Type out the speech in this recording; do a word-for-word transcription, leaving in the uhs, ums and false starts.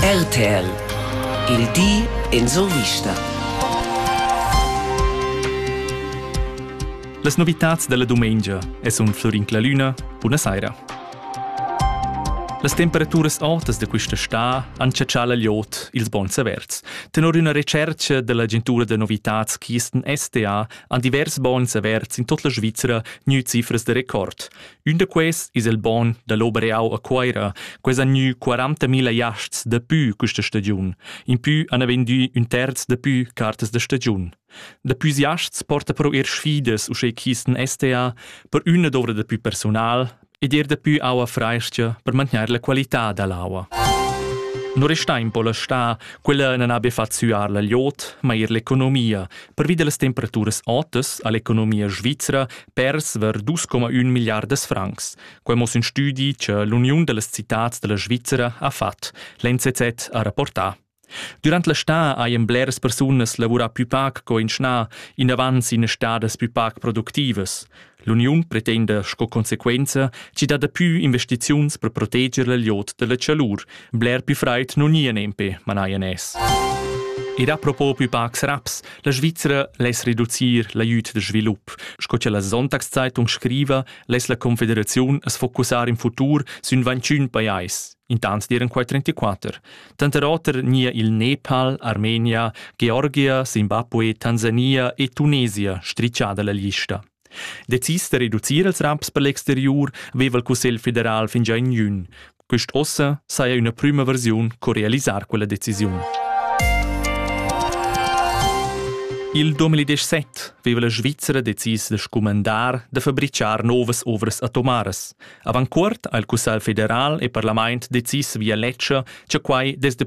R T L. Il di in so vista. Las novitats della domenica e sun Florin Clalüna, buonasera. Las temperaturas altas de questa sta han ciacciala gliot ils bons averts. Tenor una ricerca dell'agentura de novitats Kisten S T A han divers bons averts in tutta la Svizzera new cifras de record. Un de quest is il bon da l'Obereau a Quaira, quest han new quarantamila jasts de più questa stagione. In più hanno vendu un terz de più cartas de stagione. De più jasts porta però er sfides usce Kisten S T A per una d'ora de più personal ed er de più aua freistia per mantenere la qualità dell'aua. Non resta in pola sta, quella non abbia fatto suar la gliot, ma ir l'economia. Per vide le temperaturas altas all'economia svizzera pers ver due komma uno miliardes francs. Quemos un studi che l'Unione delle Citats della Svizzera ha fatto, l'N Z Z ha rapportato. Durant la sta hai blers personas lavura più pac co in schna, in avanz in stades più pac productivas. L'Union pretende sco consequenza ci dà da più investizions per proteggere la gliot della cialur, bler più freit non nie nempe, man hai es. Ed a propos più pacs raps, la Svizzera les reducir l'aiut de svilup. Sco che la Sonntagszeitung scriva, les la Confederazione es focusar in futur sun ventiun pajais. Intanto diren quai trentaquattro. Tante roter nia il Nepal, Armenia, Georgia, Zimbabwe, Tanzania e Tunisia stricciada la lista. Decis de reducir els raps per l'exterior aveva il Consiglio federal fin già in giugno. Quest ossa saia una prima versione co realisar quella decisione. Il duemiladiciassette aveva la Svizzera decis de scomandar de fabricar novas ovras atomaras. Avancuort, il Consiglio federal e Parlament decis via legge che quai des de